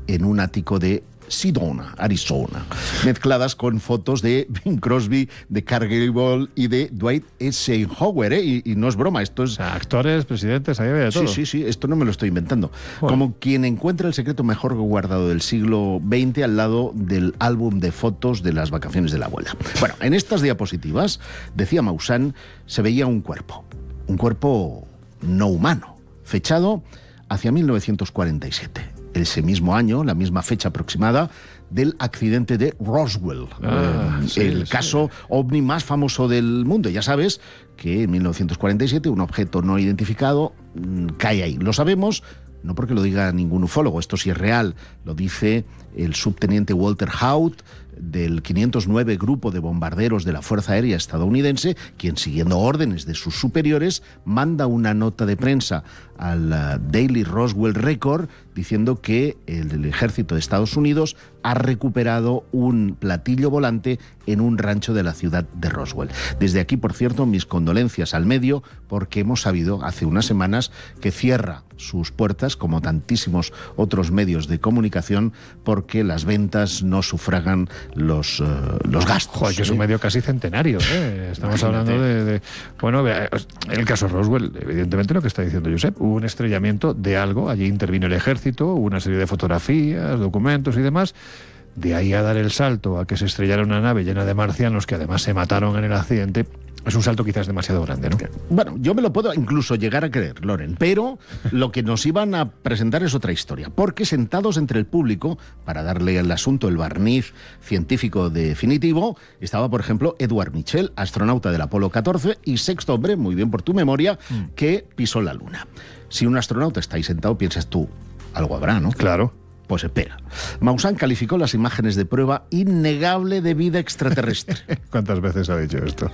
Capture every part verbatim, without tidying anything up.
en un ático de Sedona, Arizona, mezcladas con fotos de Bing Crosby, de Clark Gable y de Dwight Eisenhower, ¿eh? Y, y no es broma, esto es... O sea, actores, presidentes, ahí había de todo. Sí, sí, sí, esto no me lo estoy inventando. Bueno. Como quien encuentra el secreto mejor guardado del siglo veinte al lado del álbum de fotos de las vacaciones de la abuela. Bueno, en estas diapositivas, decía Maussan, se veía un cuerpo, un cuerpo no humano, fechado hacia mil novecientos cuarenta y siete. Ese mismo año, la misma fecha aproximada del accidente de Roswell, ah, eh, sí, el sí. caso ovni más famoso del mundo. Ya sabes que en mil novecientos cuarenta y siete un objeto no identificado mmm, cae ahí. Lo sabemos, no porque lo diga ningún ufólogo, esto sí es real, lo dice el subteniente Walter Haut del quinientos nueve Grupo de Bombarderos de la Fuerza Aérea Estadounidense, quien, siguiendo órdenes de sus superiores, manda una nota de prensa al uh, Daily Roswell Record diciendo que el, el ejército de Estados Unidos ha recuperado un platillo volante en un rancho de la ciudad de Roswell. Desde aquí, por cierto, mis condolencias al medio, porque hemos sabido hace unas semanas que cierra sus puertas, como tantísimos otros medios de comunicación, porque las ventas no sufragan los, uh, los gastos. Joder, que es un medio casi centenario, ¿eh? Estamos Imagínate. hablando de, de... Bueno, en el caso Roswell, evidentemente lo que está diciendo Josep, hubo un estrellamiento de algo, allí intervino el ejército, hubo una serie de fotografías, documentos y demás. De ahí a dar el salto a que se estrellara una nave llena de marcianos que además se mataron en el accidente, es un salto quizás demasiado grande, ¿no? Bueno, yo me lo puedo incluso llegar a creer, Loren, pero lo que nos iban a presentar es otra historia, porque sentados entre el público, para darle al asunto el barniz científico definitivo, estaba, por ejemplo, Edward Mitchell, astronauta del Apolo catorce y sexto hombre, muy bien por tu memoria, mm. que pisó la Luna. Si un astronauta está ahí sentado, piensas tú, algo habrá, ¿no? Claro. Pues espera. Maussan calificó las imágenes de prueba innegable de vida extraterrestre. ¿Cuántas veces ha dicho esto?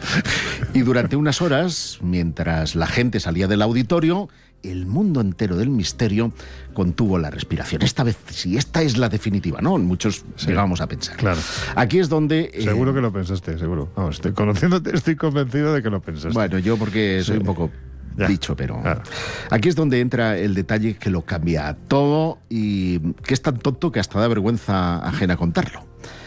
Y durante unas horas, mientras la gente salía del auditorio, el mundo entero del misterio contuvo la respiración. Esta vez sí, esta es la definitiva, ¿no? Muchos sí, llegábamos a pensar. Claro. Aquí es donde... Eh... Seguro que lo pensaste, seguro. Vamos, estoy conociéndote, estoy convencido de que lo pensaste. Bueno, yo porque soy sí. un poco... Ya. Dicho, pero claro. Aquí es donde entra el detalle que lo cambia todo y que es tan tonto que hasta da vergüenza ajena contarlo.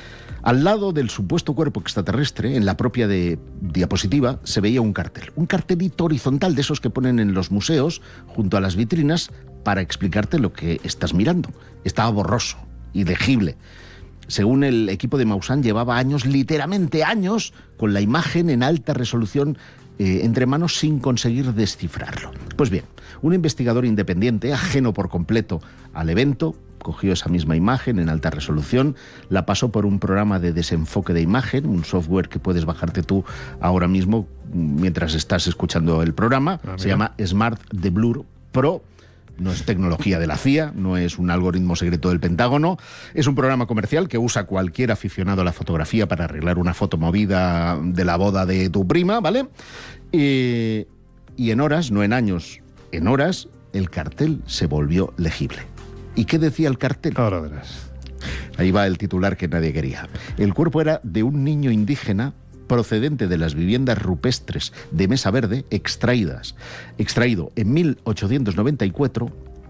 Al lado del supuesto cuerpo extraterrestre, en la propia de diapositiva, se veía un cartel. Un cartelito horizontal de esos que ponen en los museos junto a las vitrinas para explicarte lo que estás mirando. Estaba borroso, ilegible. Según el equipo de Maussan, llevaba años, literalmente años, con la imagen en alta resolución Eh, entre manos sin conseguir descifrarlo. Pues bien, un investigador independiente, ajeno por completo al evento, cogió esa misma imagen en alta resolución, la pasó por un programa de desenfoque de imagen, un software que puedes bajarte tú ahora mismo mientras estás escuchando el programa, ah, se llama Smart Deblur Pro. No es tecnología de la C I A, no es un algoritmo secreto del Pentágono, es un programa comercial que usa cualquier aficionado a la fotografía para arreglar una foto movida de la boda de tu prima, ¿vale? Y, y en horas, no en años, en horas, el cartel se volvió legible. ¿Y qué decía el cartel? Ahora verás. Ahí va el titular que nadie quería. El cuerpo era de un niño indígena procedente de las viviendas rupestres de Mesa Verde, extraídas, extraído en mil ochocientos noventa y cuatro,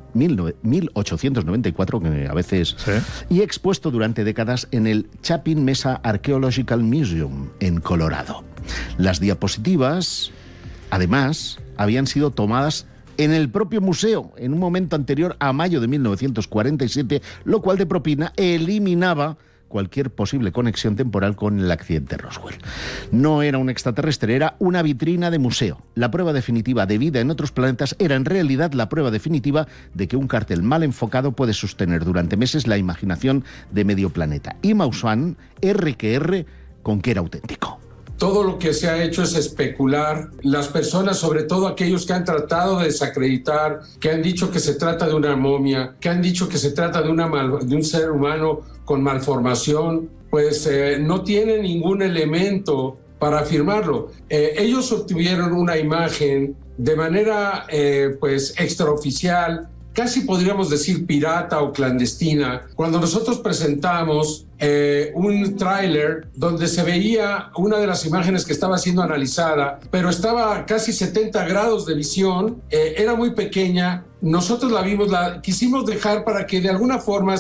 mil ochocientos noventa y cuatro, que a veces, ¿sí? Y expuesto durante décadas en el Chapin Mesa Archaeological Museum, en Colorado. Las diapositivas, además, habían sido tomadas en el propio museo, en un momento anterior a mayo de mil novecientos cuarenta y siete, lo cual de propina eliminaba cualquier posible conexión temporal con el accidente Roswell. No era un extraterrestre, era una vitrina de museo. La prueba definitiva de vida en otros planetas era en realidad la prueba definitiva de que un cartel mal enfocado puede sostener durante meses la imaginación de medio planeta. Y Maussan, R que R, con que era auténtico. Todo lo que se ha hecho es especular. Las personas, sobre todo aquellos que han tratado de desacreditar, que han dicho que se trata de una momia, que han dicho que se trata de, una mal, de un ser humano con malformación, pues eh, no tienen ningún elemento para afirmarlo. Eh, ellos obtuvieron una imagen de manera eh, pues extraoficial, casi podríamos decir pirata o clandestina, cuando nosotros presentamos eh, un tráiler donde se veía una de las imágenes que estaba siendo analizada, pero estaba a casi setenta grados de visión, eh, era muy pequeña, nosotros la vimos, la quisimos dejar para que de alguna forma